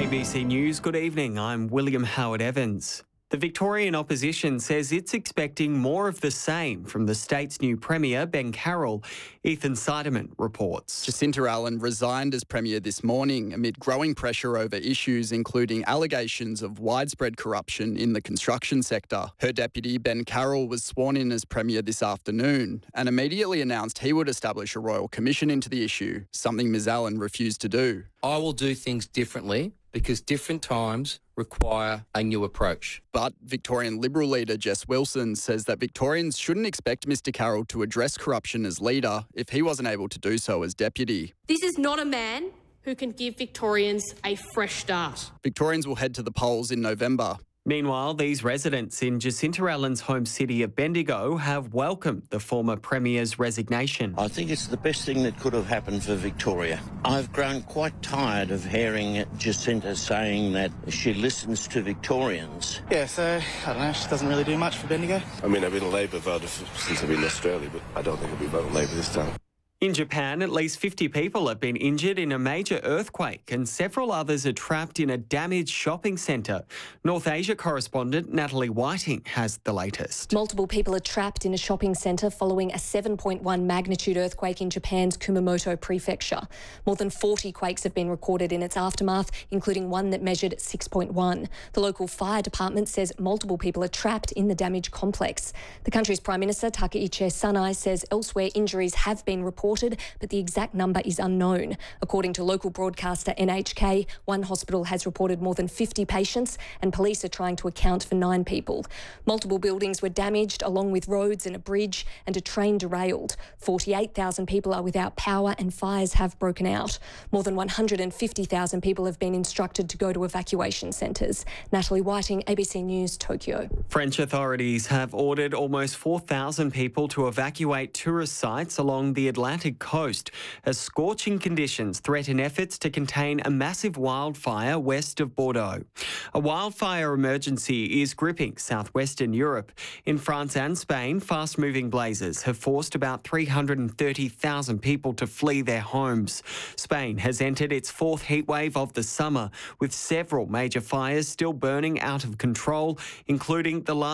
ABC News, good evening. I'm William Howard Evans. The Victorian opposition says it's expecting more of the same from the state's new Premier, Ben Carroll. Ethan Seidemann reports. Jacinta Allen resigned as Premier this morning amid growing pressure over issues including allegations of widespread corruption in the construction sector. Her deputy, Ben Carroll, was sworn in as Premier this afternoon and immediately announced he would establish a royal commission into the issue, something Ms Allen refused to do. I will do things differently because different times require a new approach. But Victorian Liberal leader Jess Wilson says that Victorians shouldn't expect Mr Carroll to address corruption as leader if he wasn't able to do so as deputy. This is not a man who can give Victorians a fresh start. Victorians will head to the polls in November. Meanwhile, these residents in Jacinta Allen's home city of Bendigo have welcomed the former Premier's resignation. I think it's the best thing that could have happened for Victoria. I've grown quite tired of hearing Jacinta saying that she listens to Victorians. Yeah, so, I don't know, she doesn't really do much for Bendigo. I mean, I've been a Labor voter since I've been in Australia, but I don't think I'll be voting Labor this time. In Japan, at least 50 people have been injured in a major earthquake and several others are trapped in a damaged shopping centre. North Asia correspondent Natalie Whiting has the latest. Multiple people are trapped in a shopping centre following a 7.1 magnitude earthquake in Japan's Kumamoto prefecture. More than 40 quakes have been recorded in its aftermath, including one that measured 6.1. The local fire department says multiple people are trapped in the damaged complex. The country's Prime Minister Takaichi Sanai says elsewhere injuries have been reported, but the exact number is unknown. According to local broadcaster NHK, one hospital has reported more than 50 patients and police are trying to account for 9 people. Multiple buildings were damaged, along with roads and a bridge, and a train derailed. 48,000 people are without power and fires have broken out. More than 150,000 people have been instructed to go to evacuation centres. Natalie Whiting, ABC News, Tokyo. French authorities have ordered almost 4,000 people to evacuate tourist sites along the Atlantic coast as scorching conditions threaten efforts to contain a massive wildfire west of Bordeaux. A wildfire emergency is gripping southwestern Europe. In France and Spain, fast-moving blazes have forced about 330,000 people to flee their homes. Spain has entered its 4th heatwave of the summer, with several major fires still burning out of control, including the